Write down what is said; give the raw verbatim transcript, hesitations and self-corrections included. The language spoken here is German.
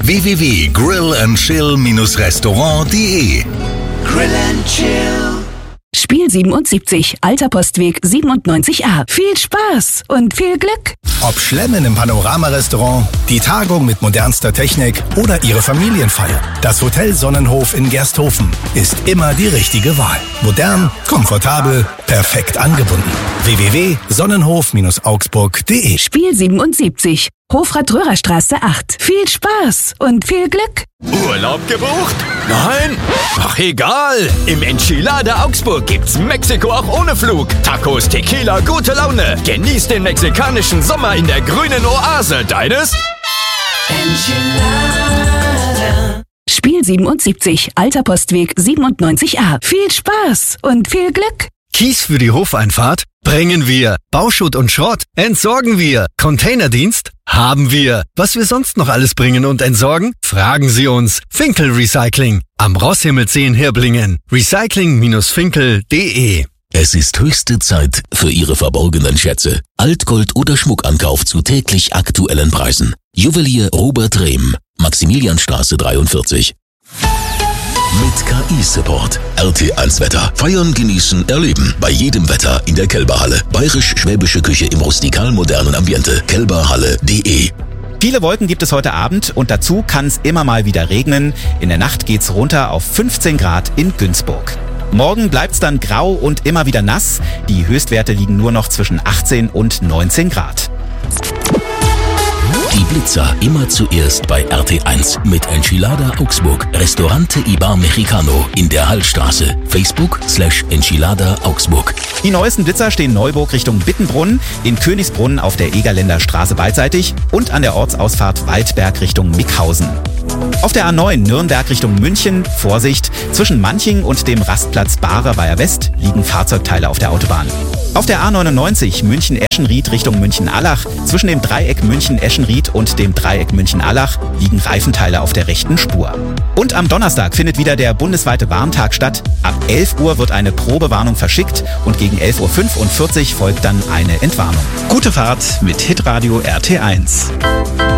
w w w punkt grill and chill restaurant punkt de. Grill and Chill. Spiel siebenundsiebzig, Alter Postweg siebenundneunzig a. Viel Spaß und viel Glück! Ob Schlemmen im Panorama-Restaurant, die Tagung mit modernster Technik oder Ihre Familienfeier, das Hotel Sonnenhof in Gersthofen ist immer die richtige Wahl. Modern, komfortabel, perfekt angebunden. w w w punkt sonnenhof augsburg punkt de. Spiel siebenundsiebzig, Hofrat-Röhrer-Straße acht. Viel Spaß und viel Glück! Urlaub gebucht? Nein? Ach egal, im Enchilada Augsburg gibt's Mexiko auch ohne Flug. Tacos, Tequila, gute Laune. Genieß den mexikanischen Sommer in der grünen Oase deines Enchilada. Spiel siebenundsiebzig, Alter Postweg siebenundneunzig a. Viel Spaß und viel Glück! Kies für die Hofeinfahrt? Bringen wir. Bauschutt und Schrott? Entsorgen wir. Containerdienst? Haben wir. Was wir sonst noch alles bringen und entsorgen? Fragen Sie uns. Finkel Recycling. Am Rosshimmelsee in Hirblingen. recycling finkel punkt de. Es ist höchste Zeit für Ihre verborgenen Schätze. Altgold oder Schmuckankauf zu täglich aktuellen Preisen. Juwelier Robert Rehm, Maximilianstraße dreiundvierzig. Mit K I-Support. R T eins Wetter. Feiern, genießen, erleben. Bei jedem Wetter in der Kälberhalle. Bayerisch-schwäbische Küche im rustikal-modernen Ambiente. kälberhalle punkt de. Viele Wolken gibt es heute Abend und dazu kann es immer mal wieder regnen. In der Nacht geht's runter auf fünfzehn Grad in Günzburg. Morgen bleibt's dann grau und immer wieder nass. Die Höchstwerte liegen nur noch zwischen achtzehn und neunzehn Grad. Die Blitzer immer zuerst bei R T eins mit Enchilada Augsburg. Restaurante Ibar Mexicano in der Hallstraße. Facebook slash Enchilada Augsburg. Die neuesten Blitzer stehen Neuburg Richtung Bittenbrunn, in Königsbrunn auf der Egerländer Straße beidseitig und an der Ortsausfahrt Waldberg Richtung Mickhausen. Auf der A neun Nürnberg Richtung München, Vorsicht, zwischen Manching und dem Rastplatz Barer West liegen Fahrzeugteile auf der Autobahn. Auf der A neunundneunzig München-Eschenried Richtung München-Allach, zwischen dem Dreieck München-Eschenried und dem Dreieck München-Allach liegen Reifenteile auf der rechten Spur. Und am Donnerstag findet wieder der bundesweite Warntag statt. Ab elf Uhr wird eine Probewarnung verschickt und gegen elf Uhr fünfundvierzig folgt dann eine Entwarnung. Gute Fahrt mit Hitradio R T eins.